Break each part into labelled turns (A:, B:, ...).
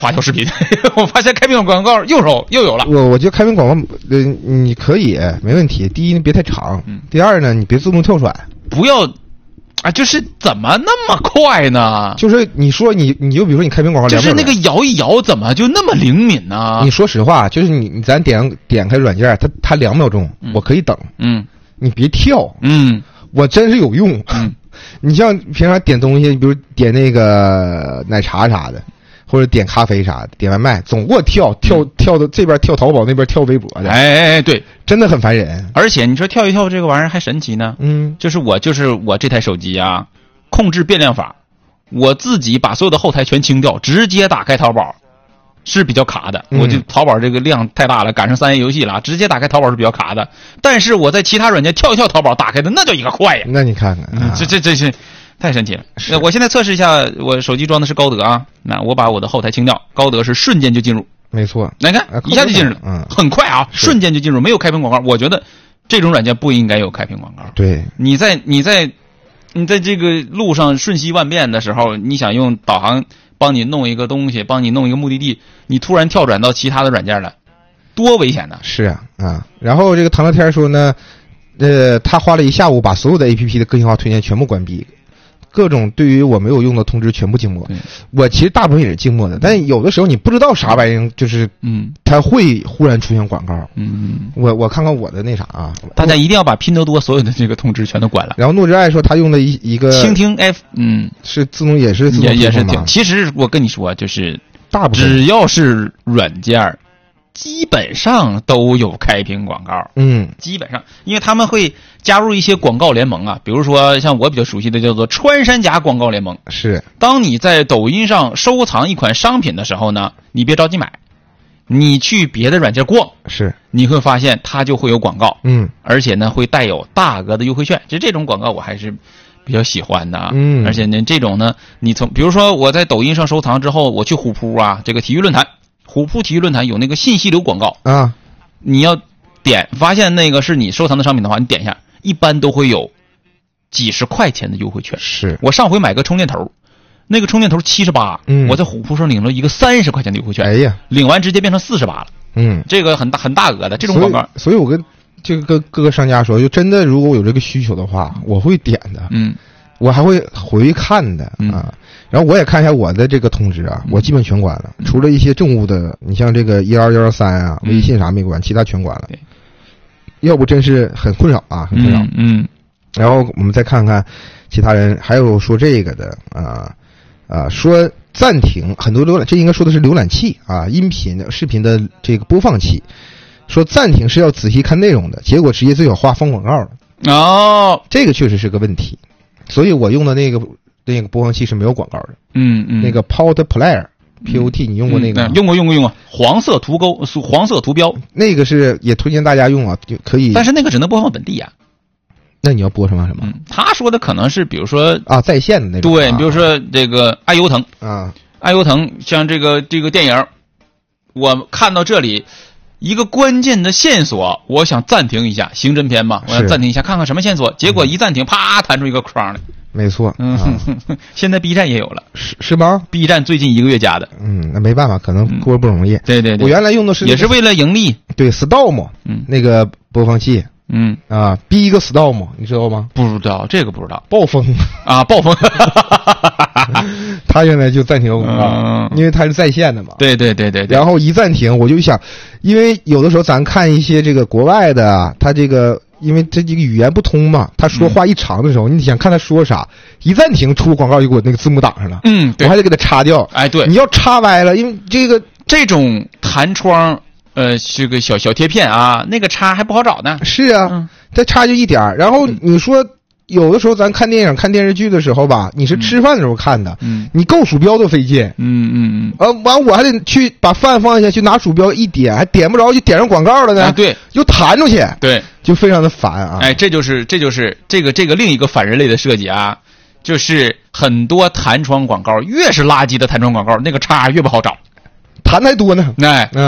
A: 发条视频，我发现开屏广告又有了。
B: 我觉得开屏广告，你可以没问题。第一，你别太长；第二呢，你别自动跳转，
A: 不要啊，就是怎么那么快呢？
B: 就是你说你就比如说你开屏广告，
A: 就是那个摇一摇，怎么就那么灵敏呢？
B: 你说实话，就是咱点开软件，它2秒钟，我可以等。你别跳。我真是有用。你像平常点东西，比如点那个奶茶啥的。或者点咖啡啥的，点外卖总给我跳到这边跳淘宝，那边跳微博的。
A: 哎，对，
B: 真的很烦人。
A: 而且你说跳一跳这个玩意儿还神奇呢。就是我这台手机啊，控制变量法，我自己把所有的后台全清掉，直接打开淘宝是比较卡的。我就淘宝这个量太大了，赶上3A 游戏了，直接打开淘宝是比较卡的。但是我在其他软件跳一跳淘宝打开的那叫一个快呀。
B: 那你看看，
A: 这是。太神奇了！我现在测试一下，我手机装的是高德啊，那我把我的后台清掉，高德是瞬间就进入，
B: 没错，
A: 来看一下就进入了，很快啊，瞬间就进入，没有开屏广告。我觉得这种软件不应该有开屏广告。
B: 对，
A: 你在这个路上瞬息万变的时候，你想用导航帮你弄一个东西，帮你弄一个目的地，你突然跳转到其他的软件了，多危险呢！
B: 是啊。然后这个唐乐天说呢，他花了一下午把所有的 APP 的个性化推荐全部关闭。各种对于我没有用的通知全部静默。我其实大部分也是静默的，但有的时候你不知道啥玩意儿，就是它会忽然出现广告。我看看我的那啥啊，
A: 大家一定要把拼多多所有的这个通知全都关了。
B: 然后诺之爱说他用的一个
A: 蜻蜓 F，
B: 是自动也是自动
A: 也是挺。其实我跟你说，就是
B: 大部分
A: 只要是软件基本上都有开屏广告。基本上，因为他们会加入一些广告联盟啊，比如说像我比较熟悉的叫做穿山甲广告联盟。
B: 是，
A: 当你在抖音上收藏一款商品的时候呢，你别着急买，你去别的软件逛，
B: 是，你
A: 会发现它就会有广告。而且呢会带有大额的优惠券，其实这种广告我还是比较喜欢的啊。而且呢这种呢，你比如说我在抖音上收藏之后，我去虎扑啊，这个体育论坛。虎扑体育论坛有那个信息流广告
B: 啊，
A: 你要点发现那个是你收藏的商品的话，你点一下，一般都会有几十块钱的优惠券。
B: 是，
A: 我上回买个充电头，那个充电头78，我在虎扑上领了一个30块钱的优惠券。
B: 哎呀，
A: 领完直接变成48了。这个很大额的这种广告。
B: 所以我跟这个各个商家说，就真的如果我有这个需求的话，我会点的。我还会回看的啊。然后我也看一下我的这个通知啊，我基本全关了，除了一些政务的，你像这个12113啊、微信啥没关，其他全关了。要不真是很困扰啊，很困扰。然后我们再看看其他人，还有说这个的说暂停很多浏览，这应该说的是浏览器啊，音频、视频的这个播放器，说暂停是要仔细看内容的，结果直接最小化放广告了。这个确实是个问题，所以我用的那个播放器是没有广告的。那个 Pod Player POT 你用过那个吗？
A: 用过，黄色图标，
B: 那个是也推荐大家用啊，就可以。
A: 但是那个只能播放本地啊。
B: 那你要播什么？
A: 他说的可能是比如说
B: 在线的那种。
A: 对，比如说这个爱优腾
B: 啊，
A: 爱优腾像这个电影，我看到这里一个关键的线索，我想暂停一下，刑侦片嘛，我想暂停一下看看什么线索，结果一暂停，啪弹出一个框来。
B: 没错。
A: 现在 B 站也有了。
B: 是吗？
A: B 站最近1个月加的。
B: 那没办法，可能过不容易。
A: 对，
B: 我原来用的是
A: 也是为了盈利。
B: 对 Storm 那个播放器。Big Storm 你知道吗？
A: 不知道，这个不知道。
B: 暴风
A: 啊，暴风。
B: 他原来就暂停广告，因为他是在线的嘛。
A: 对。
B: 然后一暂停，我就想，因为有的时候咱看一些这个国外的，他这个因为这几个语言不通嘛，他说话一长的时候，你想看他说啥，一暂停出广告就给我那个字幕挡上了。我还得给他插掉。
A: 对，
B: 你要插歪了，因为
A: 这种弹窗。这个小贴片啊，那个插还不好找呢。
B: 是啊，它插就一点。然后你说有的时候咱看电影、看电视剧的时候吧，你是吃饭的时候看的，你够鼠标都费劲。完我还得去把饭放下去拿鼠标一点，还点不着就点上广告了呢。
A: 对，
B: 又弹出去。
A: 对，
B: 就非常的烦啊。
A: 这就是这个另一个反人类的设计啊，就是很多弹窗广告，越是垃圾的弹窗广告，那个插越不好找，
B: 弹还多呢。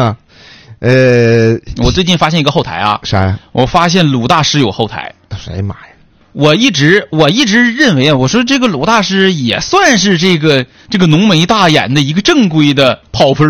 A: 我最近发现一个后台啊。
B: 啥呀？
A: 我发现鲁大师有后台。
B: 谁妈呀？
A: 我一直认为啊，我说这个鲁大师也算是这个浓眉大眼的一个正规的跑分